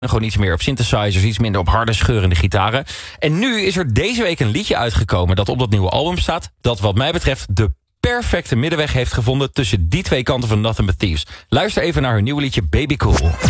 Gewoon iets meer op synthesizers, iets minder op harde scheurende gitaren. En nu is er deze week een liedje uitgekomen dat op dat nieuwe album staat, dat wat mij betreft de perfecte middenweg heeft gevonden tussen die twee kanten van Nothing But Thieves. Luister even naar hun nieuwe liedje Baby Cool.